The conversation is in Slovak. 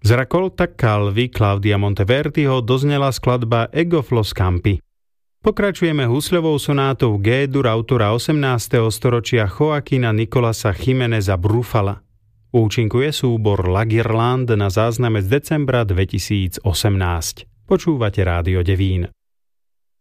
Z Raccolta Calvi Claudia Monteverdiho doznela skladba Ego Flo Scampi. Pokračujeme husľovou sonátou G-dur autora 18. storočia Joaquina Nicolasa Jiméneza Brufala. Účinkuje súbor La Guirlande na zázname z decembra 2018. Počúvate Rádio Devín.